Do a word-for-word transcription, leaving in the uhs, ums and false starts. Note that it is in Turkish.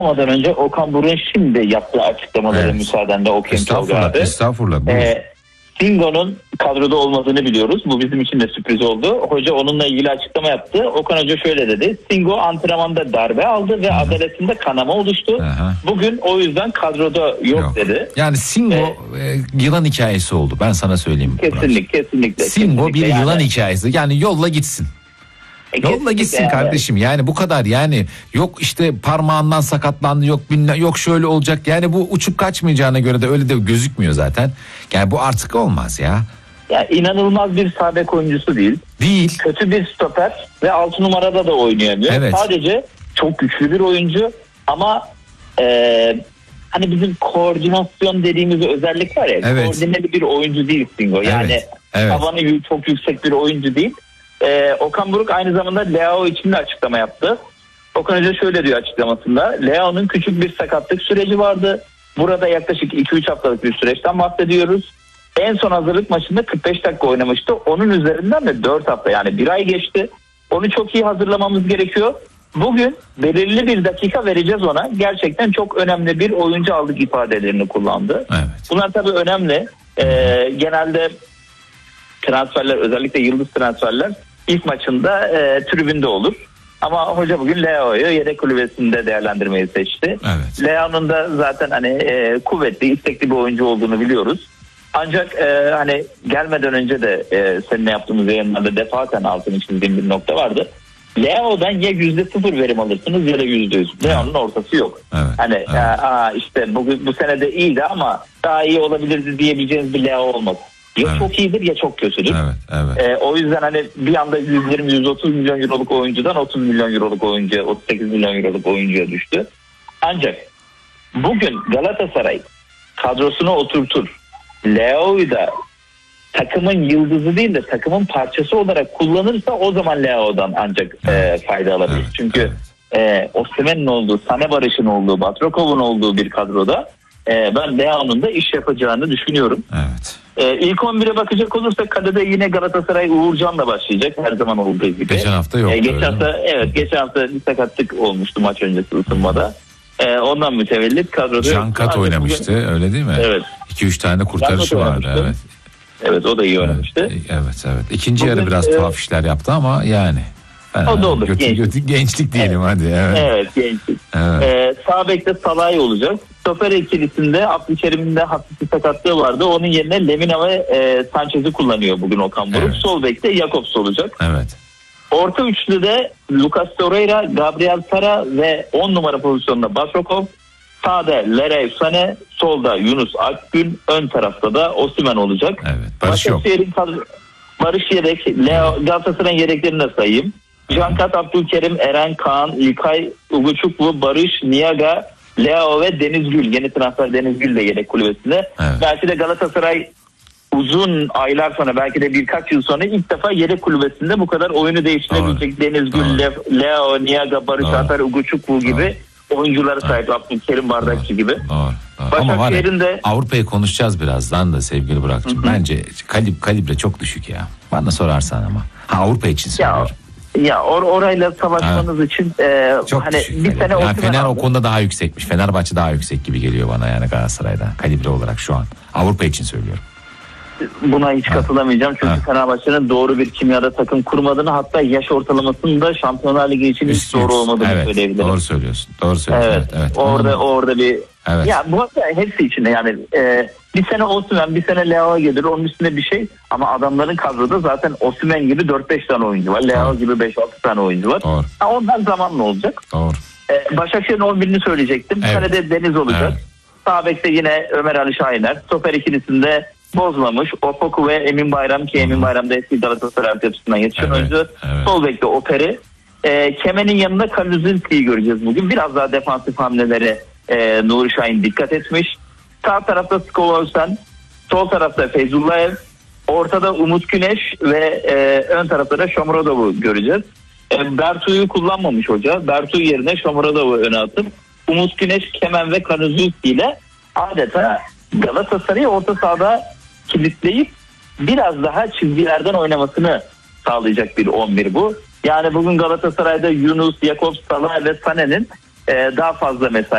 Ondan önce Okan Buruk'un şimdi yaptığı açıklamaları evet. müsaadenle okuyayım. Estağfurullah, estağfurullah. Ee, Singo'nun kadroda olmadığını biliyoruz. Bu bizim için de sürpriz oldu. Hoca onunla ilgili açıklama yaptı. Okan Hoca şöyle dedi. Singo antrenmanda darbe aldı ve Hı-hı. adaletinde kanama oluştu. Hı-hı. Bugün o yüzden kadroda yok, yok. dedi. Yani Singo ee, yılan hikayesi oldu. Ben sana söyleyeyim. Kesinlikle, kesinlikle. Singo kesinlikle. bir yani, yılan hikayesi. Yani yolla gitsin. Yolla gitsin yani. Kardeşim yani bu kadar yani yok işte parmağından sakatlandı yok bilmem, yok şöyle olacak yani bu uçup kaçmayacağına göre de öyle de gözükmüyor zaten. Yani bu artık olmaz ya. Ya inanılmaz bir sağ bek oyuncusu değil. Değil. Kötü bir stoper ve altı numarada da oynayamıyor. Evet. Sadece çok güçlü bir oyuncu ama e, hani bizim koordinasyon dediğimiz özellik var ya. Evet. Koordineli bir oyuncu değil Singo. Yani evet. Evet. tavanı çok yüksek bir oyuncu değil. Ee, Okan Buruk aynı zamanda Leao için de açıklama yaptı. Okan Hoca şöyle diyor açıklamasında. Leao'nun küçük bir sakatlık süreci vardı. Burada yaklaşık iki üç haftalık bir süreçten bahsediyoruz. En son hazırlık maçında kırk beş dakika oynamıştı. Onun üzerinden de dört hafta yani bir ay geçti. Onu çok iyi hazırlamamız gerekiyor. Bugün belirli bir dakika vereceğiz ona. Gerçekten çok önemli bir oyuncu aldık ifadelerini kullandı. Evet. Bunlar tabii önemli. Ee, genelde transferler özellikle yıldız transferler İlk maçında e, tribünde olur. Ama hoca bugün Leao'yu yedek kulübesinde değerlendirmeyi seçti. Evet. Leao'nun da zaten hani e, kuvvetli, istekli bir oyuncu olduğunu biliyoruz. Ancak e, hani gelmeden önce de e, seninle yaptığımız yayınlarda defaten altını çizdiğim bir nokta vardı. Leao'dan ya yüzde sıfır verim alırsınız ya da yüzde yüz. Leao'nun ortası yok. Evet. Hani evet. Aa, işte bu, bu sene de iyiydi ama daha iyi olabilirdi diyebileceğiniz bir Leao olmadı. Ya evet. çok iyidir ya çok kötüdür. Evet, evet. Ee, o yüzden hani bir anda yüz yirmi yüz otuz milyon euroluk oyuncudan otuz milyon euroluk oyuncuya, otuz sekiz milyon euroluk oyuncuya düştü. Ancak bugün Galatasaray kadrosuna oturtur. Leao'yu da takımın yıldızı değil de takımın parçası olarak kullanırsa o zaman Leao'dan ancak evet. e, fayda alabilir. Evet, Çünkü evet. e, Osimhen'in olduğu, Sané Barış'ın olduğu, Batrakov'un olduğu bir kadroda e, ben Leao'nun da iş yapacağını düşünüyorum. Evet. Ee, ilk on bire bakacak olursak kalede yine Galatasaray Uğurcan'la başlayacak her zaman olduğu gibi. Geçen hafta yoktu. Ee, geçen hafta evet geçen hafta bir sakatlık olmuştu maç öncesi ısınmada. Ee, ondan mütevellit kadroda. Cankat oynamıştı bugün, öyle değil mi? Evet. iki üç tane kurtarışı vardı evet. Evet o da iyi oynamıştı. Evet evet. evet. İkinci bugün, yarı biraz e, tuhaf işler yaptı ama yani. O da olur. Götü, gençlik. Götü, gençlik diyelim evet. hadi. Evet, evet gençlik. Evet. Ee, sağ bekte Salah'ı olacak. Stoper ikilisinde Abdülkerim'in de hafif bir sakatlığı vardı. Onun yerine Lemina ve e, Sanchez'i kullanıyor bugün Okan Buruk. Evet. Sol bekte Jakobs olacak. Evet. Orta üçlüde Lucas Torreira, Gabriel Sara ve on numara pozisyonunda Batrokov. Sağda Leroy Sané, solda Yunus Akgün, ön tarafta da Osimhen olacak. Evet. Barış yok. Barış yedek. Leo Galatasaray'ın yedeklerini de sayayım. Cankat, Abdülkerim, Eren, Kaan, İlkay, Uguçuklu, Barış, Niaga, Leo ve Denizgül. Yeni transfer Denizgül de yedek kulübesinde. Evet. Belki de Galatasaray uzun aylar sonra belki de birkaç yıl sonra ilk defa yedek kulübesinde bu kadar oyunu değiştirebilecek Denizgül, Le- Leo, Niaga, Barış Alper, Uguçuklu gibi oyunculara sahip. Evet. Abdülkerim, Bardakçı Doğru. gibi. Doğru. Ama var ya, de... Avrupa'yı konuşacağız birazdan da sevgili Burak'cığım. Bence kalib kalibre çok düşük ya. Bana sorarsan ama. Ha, Avrupa için söylüyorum. Ya, ya or orayla savaşmanız ha. için e, çok hani düşük. bir sene yani Fener o konuda daha yüksekmiş. Fenerbahçe daha yüksek gibi geliyor bana yani Galatasaray'dan. Kalibre olarak şu an. Avrupa için söylüyorum. Buna hiç ha. katılamayacağım. Çünkü ha. Fenerbahçe'nin doğru bir kimyada takım kurmadığını, hatta yaş ortalamasının da Şampiyonlar Ligi için hiç Üst, doğru olmadığını evet, söyleyebilirim. Doğru söylüyorsun. Doğru söylüyorsun. Evet. evet, evet. Orada Onu... orada bir evet. ya bu arada hepsi içinde yani e, bir sene Osimhen, bir sene Leao gelir, onun üstünde bir şey, ama adamların kadroda zaten Osimhen gibi dört beş tane oyuncu var. Leao gibi beş altı tane oyuncu var. Doğru. Ha, ondan zamanla olacak. Doğru. E, Başakşehir'in on birini söyleyecektim. Evet. Kalede Deniz olacak. Evet. Sağ bekte yine Ömer Ali Şahiner. Stoper ikilisinde Bozmamış, Opoku ve Emin Bayram ki Emin Bayram da eski Galatasaray altyapısından yetişen evet, oyuncu. Evet. Sol bekte Operi. E, Kemen'in yanında Kaluzinski'yi göreceğiz bugün. Biraz daha defansif hamleleri e, Nuri Şahin dikkat etmiş. Sağ tarafta Skolovsen, sol tarafta Feyzullayev, ortada Umut Güneş ve e, ön tarafta da Shomurodov'u göreceğiz. E, Bertu'yu kullanmamış hoca. Bertu yerine Shomurodov'u öne atıp Umut Güneş, Kemen ve Kaluzinski ile adeta Galatasaray'ı orta sahada kilitleyip biraz daha çizgilerden oynamasını sağlayacak bir on bir bu. Yani bugün Galatasaray'da Yunus, Jakobs, Salah ve Sané'nin e, daha fazla mesai